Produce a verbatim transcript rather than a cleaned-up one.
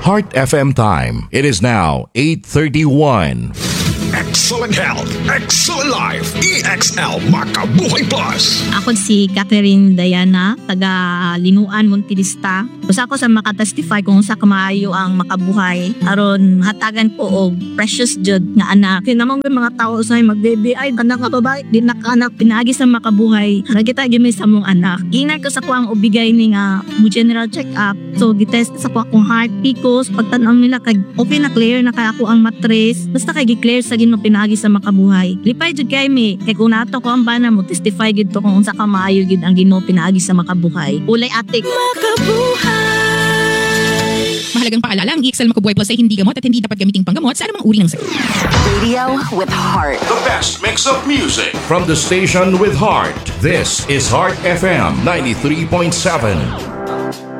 Heart F M time. It is now eight thirty-one. Excellent health, excellent life, E X L Makabuhay Plus. Ako si Catherine Diana, taga Linuan, Montilista. Usa ko sa makatestify kung sa kamaayo ang makabuhay. Aron hatagan po og precious jud nga anak. Kinamang mga tao sa magbebe ay anak nga babae, di nakanak pinaagi sa makabuhay. Ara kita gimi sa mong anak. Ginan ko sa ko ang ubigay ni nga mo general check up. So gitest sa ko akong heart picos, pagtan-aw nila kay okay na clear na kay ako ang matres. Basta kay gi-clear sa Ginoo pinaagi sa makabuhay. Lipay jud kay mi kay kung nato ko ang bana mo testify gid to kung unsa ka maayo gid ang Ginoo pinaagi sa makabuhay. Ulay atik makabuhay. Mahalagang paalala, ang E X L Makabuhay Plus ay hindi gamot at hindi dapat gamiting panggamot sa anumang uri ng sakit. Radio with heart. The best mix of music from the station with heart. This is Heart F M ninety-three point seven.